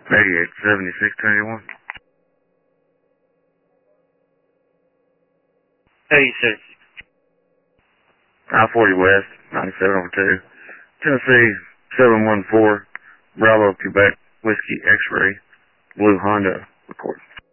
887621. 86. I-40 West, 9702. Tennessee 714, Bravo, Quebec, Whiskey, X-Ray, Blue Honda, record.